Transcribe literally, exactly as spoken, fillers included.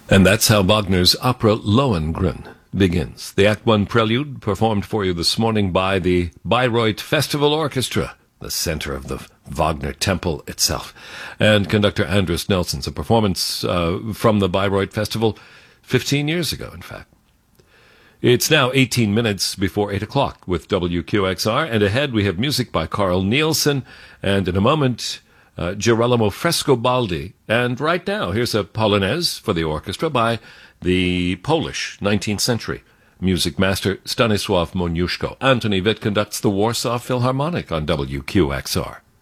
And that's how Wagner's opera Lohengrin begins. The Act One prelude performed for you this morning by the Bayreuth Festival Orchestra, the center of the Wagner temple itself. And conductor Andris Nelson's a performance uh, from the Bayreuth Festival fifteen years ago, in fact. It's now eighteen minutes before eight o'clock with W Q X R, and ahead we have music by Carl Nielsen, and in a moment, uh, Girolamo Frescobaldi. And right now, here's a Polonaise for the orchestra by the Polish nineteenth century music master Stanisław Moniuszko. Anthony Witt conducts the Warsaw Philharmonic on W Q X R.